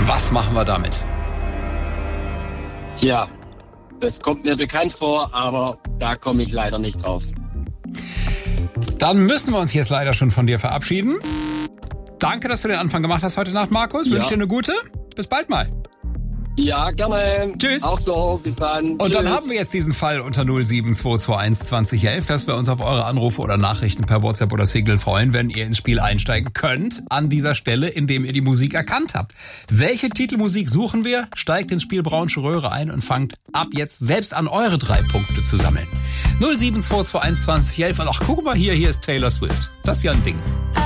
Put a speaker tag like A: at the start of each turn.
A: Was machen wir damit?
B: Tja, das kommt mir bekannt vor, aber da komme ich leider nicht drauf.
A: Dann müssen wir uns jetzt leider schon von dir verabschieden. Danke, dass du den Anfang gemacht hast heute Nacht, Markus. Wünsche dir eine gute. Bis bald mal.
B: Ja, gerne.
A: Tschüss.
B: Auch so, bis dann.
A: Und dann haben wir jetzt diesen Fall unter 07221 2011, dass wir uns auf eure Anrufe oder Nachrichten per WhatsApp oder Signal freuen, wenn ihr ins Spiel einsteigen könnt, an dieser Stelle, indem ihr die Musik erkannt habt. Welche Titelmusik suchen wir? Steigt ins Spiel Braunsche Röhre ein und fangt ab jetzt selbst an, eure 3 Punkte zu sammeln. 07221 2011. Und ach, guck mal hier ist Taylor Swift. Das ist ja ein Ding.